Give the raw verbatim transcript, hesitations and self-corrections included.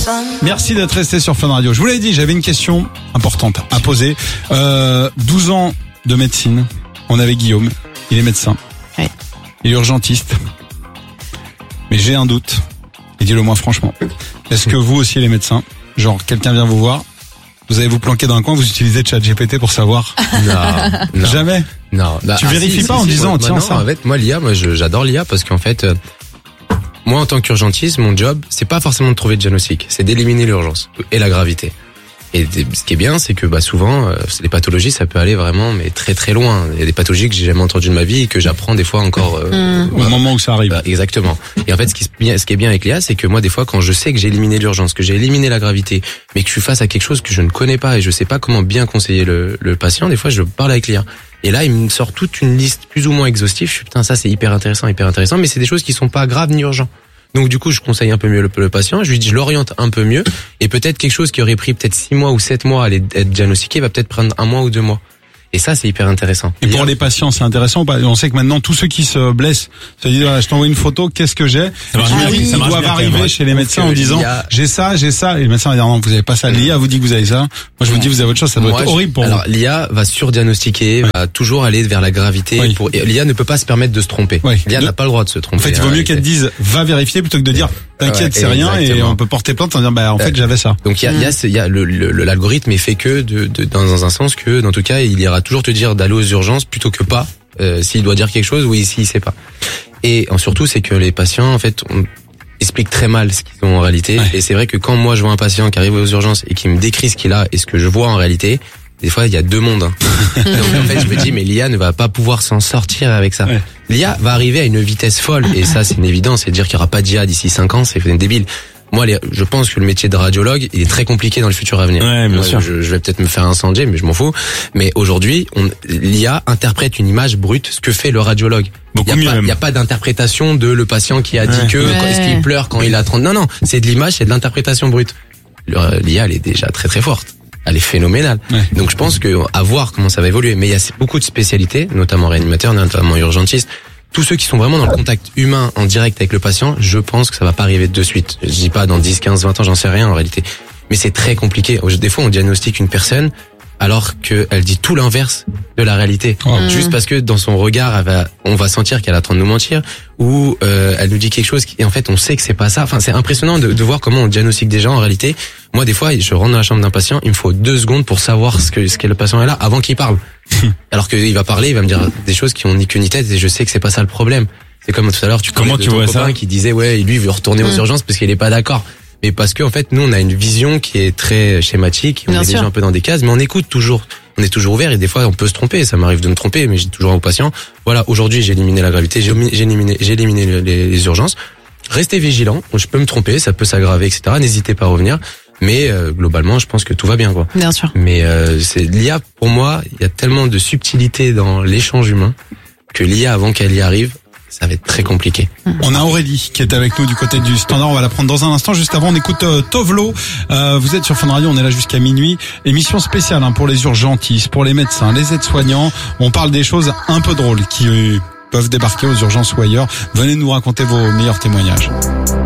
Merci d'être resté sur Fun Radio. Je vous l'avais dit, j'avais une question importante à poser. Euh, douze ans de médecine. On avait Guillaume. Il est médecin. Oui. Il est urgentiste. Mais j'ai un doute. Et dis-le moi franchement. Est-ce que vous aussi les médecins, genre quelqu'un vient vous voir, vous allez vous planquer dans un coin, vous utilisez ChatGPT pour savoir? Non, non. Jamais? Non. Bah, tu ah, vérifies si, pas si, en si, disant moi, tiens non, ça. En fait, moi l'I A, moi je, j'adore l'I A parce qu'en fait, euh, moi en tant qu'urgentiste, mon job, c'est pas forcément de trouver le diagnostic, c'est d'éliminer l'urgence et la gravité. Et ce qui est bien, c'est que bah souvent, euh, les pathologies, ça peut aller vraiment, mais très très loin. Il y a des pathologies que j'ai jamais entendues de ma vie et que j'apprends des fois encore euh, mmh. Au moment où ça arrive. Bah, exactement. Et en fait, ce qui, ce qui est bien avec l'I A, c'est que moi, des fois, quand je sais que j'ai éliminé l'urgence, que j'ai éliminé la gravité, mais que je suis face à quelque chose que je ne connais pas et je sais pas comment bien conseiller le, le patient, des fois, je parle avec l'I A. Et là, il me sort toute une liste plus ou moins exhaustive. Je suis putain, ça c'est hyper intéressant, hyper intéressant, mais c'est des choses qui sont pas graves ni urgentes. Donc du coup, je conseille un peu mieux le, le patient, je lui dis, je l'oriente un peu mieux, et peut-être quelque chose qui aurait pris peut-être six mois ou sept mois à être diagnostiqué va peut-être prendre un mois ou deux mois. Et ça, c'est hyper intéressant. Et pour les patients, c'est intéressant. On sait que maintenant, tous ceux qui se blessent se disent, voilà, je t'envoie une photo, qu'est-ce que j'ai? Ah oui, Ils doivent arriver chez les médecins en disant, a... j'ai ça, j'ai ça. Et le médecin va dire, non, vous avez pas ça. L'I A vous dit que vous avez ça. Moi, je vous dis, vous avez autre chose. Ça doit Moi, être horrible pour je... vous. Alors, l'I A va surdiagnostiquer, oui. va toujours aller vers la gravité. Oui. Pour... L'I A ne peut pas se permettre de se tromper. Oui. L'I A de... n'a pas le droit de se tromper. En fait, il vaut mieux qu'elle dise, va vérifier plutôt que de dire, t'inquiète, ouais, c'est rien, exactement. et on peut porter plainte en disant, bah, en fait, j'avais ça. Donc, il y a, il y a, il y a le, le, l'algorithme est fait que de, de, dans un sens que, dans tout cas, il ira toujours te dire d'aller aux urgences plutôt que pas, euh, s'il doit dire quelque chose ou s'il sait pas. Et surtout, c'est que les patients, en fait, on explique très mal ce qu'ils ont en réalité. Ouais. Et c'est vrai que quand moi, je vois un patient qui arrive aux urgences et qui me décrit ce qu'il a et ce que je vois en réalité, des fois, il y a deux mondes. Hein. Donc, en fait, je me dis, mais l'I A ne va pas pouvoir s'en sortir avec ça. Ouais. L'I A va arriver à une vitesse folle. Et ça, c'est une évidence. C'est dire qu'il n'y aura pas d'I A d'ici cinq ans, c'est débile. Moi, les, je pense que le métier de radiologue, il est très compliqué dans le futur à venir. Ouais, bien Moi, sûr. Je, je vais peut-être me faire incendier, mais je m'en fous. Mais aujourd'hui, on, l'I A interprète une image brute, ce que fait le radiologue. Beaucoup il n'y a, mieux a pas d'interprétation de le patient qui a dit ouais. que, ouais. est-ce qu'il pleure quand il a trente. Non, non, c'est de l'image, c'est de l'interprétation brute. L'I A, elle est déjà très très forte. Elle est phénoménale. Ouais. Donc je pense que à voir comment ça va évoluer. Mais il y a beaucoup de spécialités, notamment réanimateurs, notamment urgentistes. Tous ceux qui sont vraiment dans le contact humain en direct avec le patient, je pense que ça va pas arriver de suite. Je dis pas dans dix, quinze, vingt ans, j'en sais rien en réalité. Mais c'est très compliqué. Des fois, on diagnostique une personne alors qu'elle dit tout l'inverse de la réalité. Oh. Juste parce que dans son regard, elle va, on va sentir qu'elle est en train de nous mentir, ou euh, elle nous dit quelque chose qui, et en fait, on sait que c'est pas ça. Enfin, c'est impressionnant de, de voir comment on diagnostique des gens en réalité. Moi, des fois, je rentre dans la chambre d'un patient, il me faut deux secondes pour savoir ce que ce qu'est le patient est là avant qu'il parle. Alors qu'il va parler, il va me dire des choses qui ont ni queue ni tête, et je sais que c'est pas ça le problème. C'est comme tout à l'heure, tu comment de tu ton vois copain ça qui disait ouais, lui il veut retourner aux urgences parce qu'il est pas d'accord. Mais parce que en fait, nous on a une vision qui est très schématique, on Bien est sûr. déjà un peu dans des cases, mais on écoute toujours. On est toujours ouvert et des fois on peut se tromper, ça m'arrive de me tromper, mais j'ai toujours aux patients, voilà, aujourd'hui j'ai éliminé la gravité, j'ai éliminé, j'ai éliminé les, les urgences. Restez vigilants, je peux me tromper, ça peut s'aggraver, et cetera. N'hésitez pas à revenir. Mais euh, globalement, je pense que tout va bien, quoi. Bien sûr. Mais euh, c'est l'I A pour moi, il y a tellement de subtilité dans l'échange humain que l'I A avant qu'elle y arrive, ça va être très compliqué. On a Aurélie qui est avec nous du côté du standard. On va la prendre dans un instant. Juste avant, on écoute euh, Tovlo. Euh, vous êtes sur Fun Radio. On est là jusqu'à minuit. Émission spéciale hein, pour les urgentistes, pour les médecins, les aides-soignants. On parle des choses un peu drôles qui euh, peuvent débarquer aux urgences ou ailleurs. Venez nous raconter vos meilleurs témoignages.